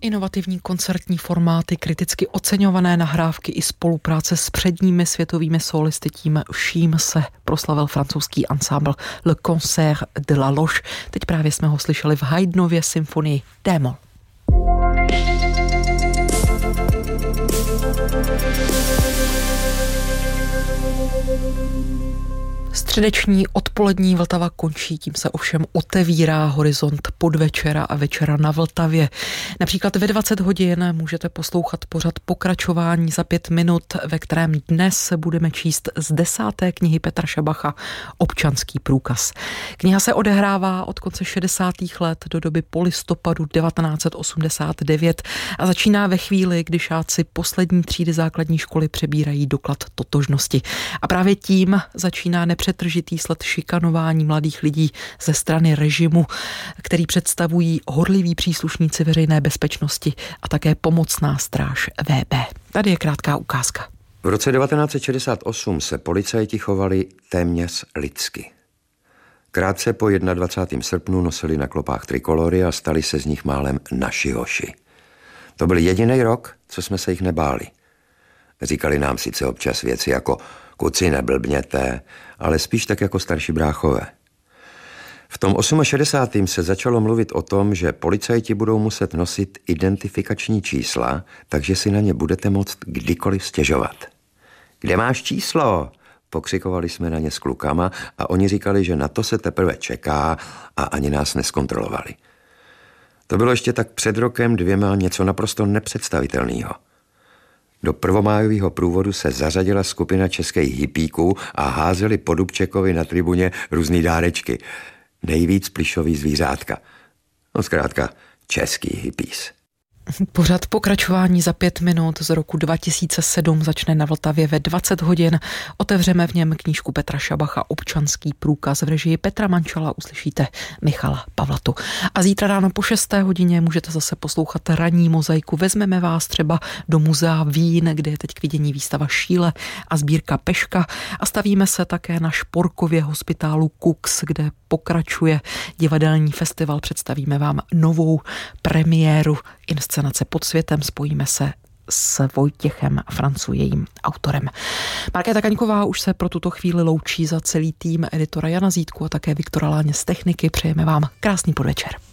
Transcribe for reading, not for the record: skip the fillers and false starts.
Inovativní koncertní formáty, kriticky oceňované nahrávky i spolupráce s předními světovými sólisty, tím vším se proslavil francouzský ansámbl Le Concert de la Loge. Teď právě jsme ho slyšeli v Haydnově symfonii D-moll. Středeční odpolední Vltava končí, tím se ovšem otevírá horizont podvečera a večera na Vltavě. Například ve 20 hodin můžete poslouchat pořad Pokračování za 5 minut, ve kterém dnes budeme číst z 10. knihy Petra Šabacha Občanský průkaz. Kniha se odehrává od konce 60. let do doby polistopadu 1989 a začíná ve chvíli, kdy žáci poslední třídy základní školy přebírají doklad totožnosti. A právě tím začíná nepřetržitý sled šikanování mladých lidí ze strany režimu, který představují horliví příslušníci veřejné bezpečnosti a také pomocná stráž VB. Tady je krátká ukázka. V roce 1968 se policajti chovali téměř lidsky. Krátce po 21. srpnu nosili na klopách trikolory a stali se z nich málem naši hoši. To byl jediný rok, co jsme se jich nebáli. Říkali nám sice občas věci jako kuci, neblbněte, ale spíš tak jako starší bráchové. V tom 68. se začalo mluvit o tom, že policajti budou muset nosit identifikační čísla, takže si na ně budete moct kdykoliv stěžovat. Kde máš číslo? Pokřikovali jsme na ně s klukama a oni říkali, že na to se teprve čeká a ani nás neskontrolovali. To bylo ještě tak před rokem 2 něco naprosto nepředstavitelného. Do prvomájového průvodu se zařadila skupina českých hippíků a házeli po Dubčekovi na tribuně různý dárečky. Nejvíc plyšový zvířátka. No zkrátka český hippies. Pořad Pokračování za 5 minut z roku 2007 začne na Vltavě ve 20 hodin. Otevřeme v něm knížku Petra Šabacha Občanský průkaz. V režii Petra Mančala uslyšíte Michala Pavlatu. A zítra ráno po 6. hodině můžete zase poslouchat ranní mozaiku. Vezmeme vás třeba do muzea Vín, kde je teď k vidění výstava Šíle a sbírka Peška. A stavíme se také na Šporkově hospitálu Kux, kde pokračuje divadelní festival. Představíme vám novou premiéru inscenace Pod světem, spojíme se s Vojtěchem Francu, jejím autorem. Markéta Kaňková už se pro tuto chvíli loučí za celý tým editora Jana Zítku a také Viktora Láně z techniky. Přejeme vám krásný podvečer.